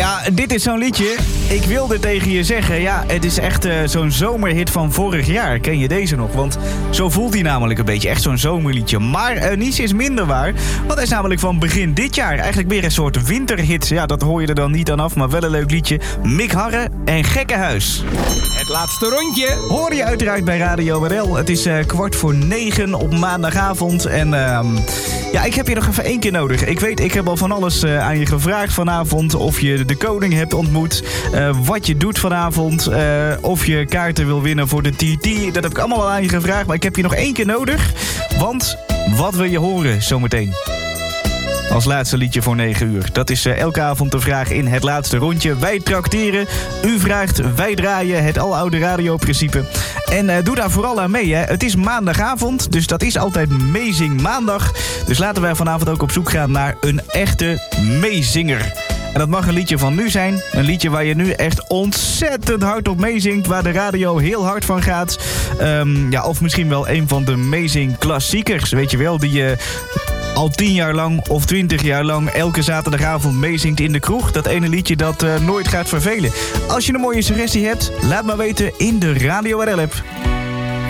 Ja, dit is zo'n liedje. Ik wilde tegen je zeggen, ja, het is echt zo'n zomerhit van vorig jaar. Ken je deze nog? Want zo voelt hij namelijk een beetje. Echt zo'n zomerliedje. Maar niets is minder waar. Want hij is namelijk van begin dit jaar. Eigenlijk weer een soort winterhit. Ja, dat hoor je er dan niet aan af, maar wel een leuk liedje. Mick Harre en Gekkenhuis. Het laatste rondje. Hoor je uiteraard bij Radio WRL. Het is 8:45 op maandagavond. En ja, ik heb je nog even 1 keer nodig. Ik weet, ik heb al van alles aan je gevraagd vanavond. Of je de koning hebt ontmoet. Wat je doet vanavond. Of je kaarten wil winnen voor de TT. Dat heb ik allemaal al aan je gevraagd. Maar ik heb je nog 1 keer nodig. Want wat wil je horen zometeen? Als laatste liedje voor 9 uur. Dat is elke avond de vraag in het laatste rondje. Wij trakteren, u vraagt, wij draaien. Het aloude radioprincipe. En doe daar vooral aan mee. Hè. Het is maandagavond, dus dat is altijd Meezing Maandag. Dus laten wij vanavond ook op zoek gaan naar een echte meezinger. En dat mag een liedje van nu zijn. Een liedje waar je nu echt ontzettend hard op meezingt. Waar de radio heel hard van gaat. Ja, of misschien wel een van de meezing klassiekers. Weet je wel, die je al 10 jaar lang of 20 jaar lang elke zaterdagavond meezingt in de kroeg. Dat ene liedje dat nooit gaat vervelen. Als je een mooie suggestie hebt, laat maar weten in de Radio WRL app.